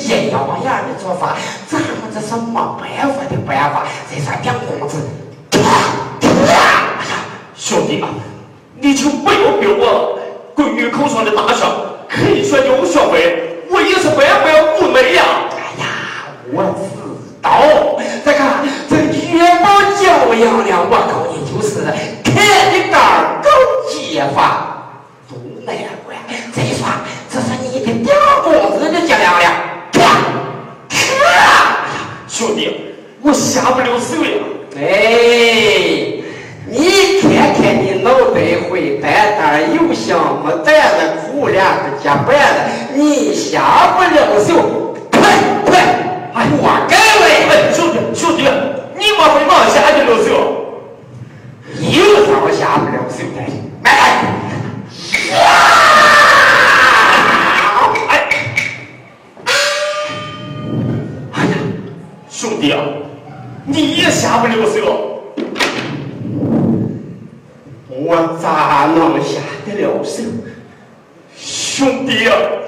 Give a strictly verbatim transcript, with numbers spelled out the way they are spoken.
阴阳眼的做法，咱们这是没办法的办法。这算两公子。哎呀， 兄弟啊，你就不要逼我。闺女口上的大伤，可以说有学会，我也是万万无能呀。 哎呀，我知道。再看这月宝教养了，我告你就是开的杆搞结法，都难怪。这一算，这是你的两公子的伎俩了。 兄弟，我下不了手呀。 哎，你看看你脑袋会蛋蛋有香没蛋的苦两个夹板的，你下不了手。快快，哎，我该为。 哎，兄弟兄弟，你莫会往下就了手。 有招下不了手的，来来。 哎，哎呀，兄弟啊，你也下不了手。 我咋能下得了手？ 兄弟啊！